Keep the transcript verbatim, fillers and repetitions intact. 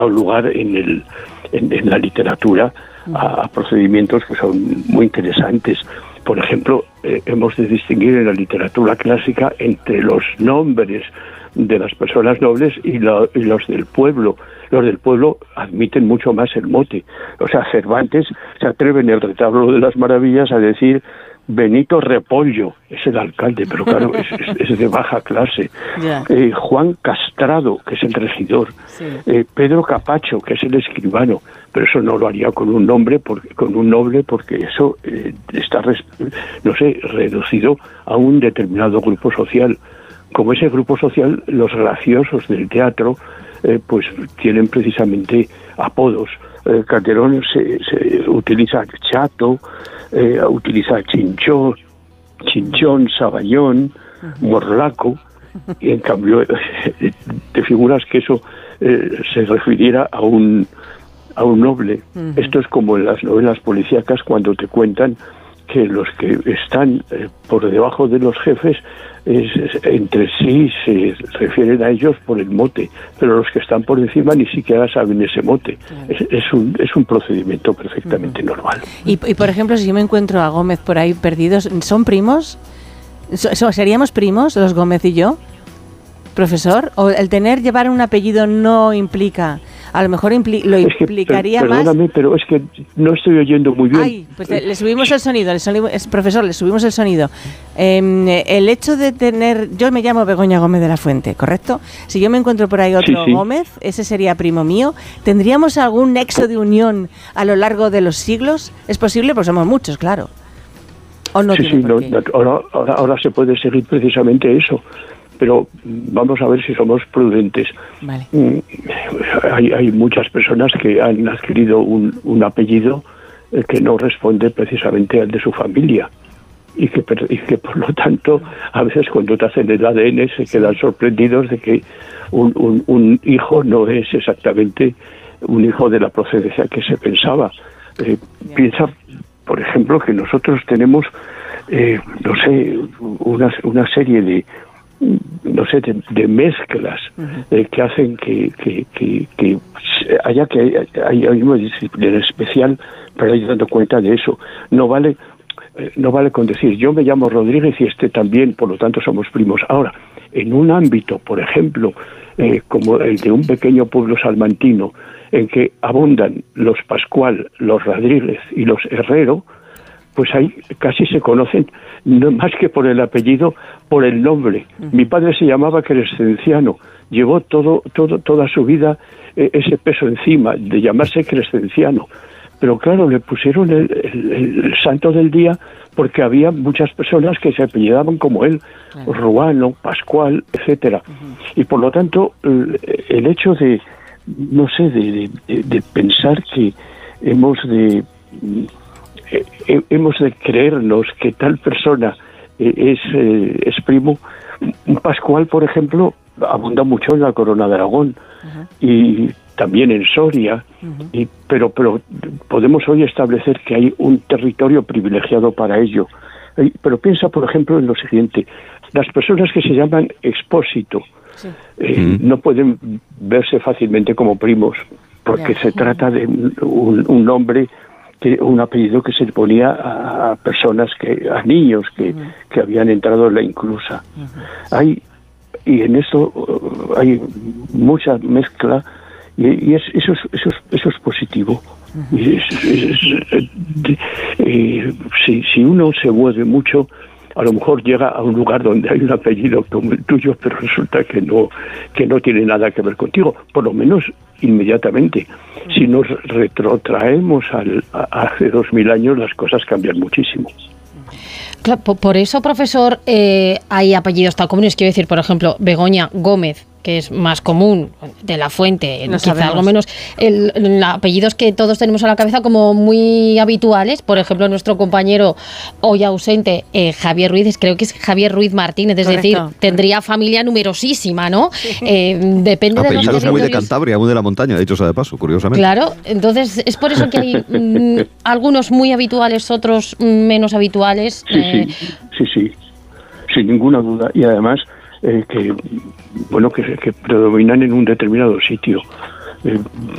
lugar en, el, en, en la literatura a, a procedimientos que son muy interesantes. Por ejemplo, eh, hemos de distinguir en la literatura clásica entre los nombres de las personas nobles y, lo, y los del pueblo. Los del pueblo admiten mucho más el mote. O sea, Cervantes se atreve en el Retablo de las Maravillas a decir Benito Repollo, es el alcalde, pero claro, es, es, es de baja clase. Yeah. Eh, Juan Castrado, que es el regidor. Sí. Eh, Pedro Capacho, que es el escribano. Pero eso no lo haría con un nombre, porque, con un noble, porque eso eh, está, res, no sé, reducido a un determinado grupo social. Como ese grupo social, los graciosos del teatro, eh, pues tienen precisamente apodos. Eh, Calderón se, se utiliza chato, eh, utiliza chinchón, chinchón, saballón, uh-huh. morlaco, y en cambio te figuras que eso eh, se refiriera a un a un noble. Uh-huh. Esto es como en las novelas policíacas cuando te cuentan que los que están eh, por debajo de los jefes es, es, entre sí se refieren a ellos por el mote, pero los que están por encima ni siquiera saben ese mote. Claro. Es, es, un, es un procedimiento perfectamente uh-huh. normal. Y, y por ejemplo, si yo me encuentro a Gómez por ahí perdidos, ¿son primos? ¿Seríamos primos los Gómez y yo, profesor? ¿O el tener, llevar un apellido no implica... A lo mejor impli- lo es que, implicaría per- más... Perdóname, pero es que no estoy oyendo muy bien. Ay, pues le, le subimos el sonido, le subimos, profesor, le subimos el sonido. Eh, el hecho de tener... Yo me llamo Begoña Gómez de la Fuente, ¿correcto? Si yo me encuentro por ahí otro sí, sí. Gómez, ese sería primo mío. ¿Tendríamos algún nexo de unión a lo largo de los siglos? ¿Es posible? Pues somos muchos, claro. ¿O no sí, tiene sí, por no, qué? no, ahora, ahora, ahora se puede seguir precisamente eso. Pero vamos a ver si somos prudentes. Vale. Hay, hay muchas personas que han adquirido un, un apellido eh, que no responde precisamente al de su familia y que, y que por lo tanto a veces cuando te hacen el A D N se quedan sorprendidos de que un, un, un hijo no es exactamente un hijo de la procedencia que se pensaba. Eh, piensa, por ejemplo, que nosotros tenemos, eh, no sé, una, una serie de no sé, de, de mezclas uh-huh. eh, que hacen que, que, que, que haya que hay, hay una disciplina especial para ir dando cuenta de eso. No vale eh, no vale con decir yo me llamo Rodríguez y este también, por lo tanto somos primos. Ahora, en un ámbito, por ejemplo, eh, como el de un pequeño pueblo salmantino, en que abundan los Pascual, los Rodríguez y los Herrero, pues ahí casi se conocen, no más que por el apellido, por el nombre. Uh-huh. Mi padre se llamaba Crescenciano, llevó todo, todo, toda su vida eh, ese peso encima de llamarse Crescenciano. Pero claro, le pusieron el, el, el santo del día porque había muchas personas que se apellidaban como él, claro. Ruano, Pascual, etcétera. Uh-huh. Y por lo tanto, el, el hecho de, no sé, de, de, de pensar que hemos de... Eh, hemos de creernos que tal persona eh, es, eh, es primo. Un Pascual, por ejemplo, abunda mucho en la Corona de Aragón uh-huh. y también en Soria, uh-huh. y, pero, pero podemos hoy establecer que hay un territorio privilegiado para ello. Eh, pero piensa, por ejemplo, en lo siguiente: las personas que se llaman Expósito sí. eh, uh-huh. no pueden verse fácilmente como primos, porque yeah. se trata de un, un nombre, que un apellido que se le ponía a personas, que a niños que, uh-huh. que habían entrado en la inclusa. Uh-huh. Hay, y en eso uh, hay mucha mezcla, y, y es, eso, es, eso, es, eso es positivo. Uh-huh. Y es, es, es, de, eh, si, si uno se mueve mucho, a lo mejor llega a un lugar donde hay un apellido como el tuyo, pero resulta que no, que no tiene nada que ver contigo, por lo menos inmediatamente. Si nos retrotraemos al, a hace dos mil años, las cosas cambian muchísimo. Claro, por eso, profesor, eh, hay apellidos tan comunes. Quiero decir, por ejemplo, Begoña Gómez, que es más común, de la Fuente, no quizá sabemos. Algo menos, el, el, apellidos que todos tenemos a la cabeza como muy habituales. Por ejemplo, nuestro compañero hoy ausente, eh, Javier Ruiz, creo que es Javier Ruiz Martínez, es Correcto. Decir, tendría familia numerosísima, ¿no? Sí. Eh, depende apellidos de los muy de Cantabria, muy de la montaña, de hecho, sea de paso, curiosamente. Claro, entonces es por eso que hay mm, algunos muy habituales, otros menos habituales. Sí, eh, sí, sí, sí, sin ninguna duda. Y además, Eh, que bueno que, que predominan en un determinado sitio. Eh,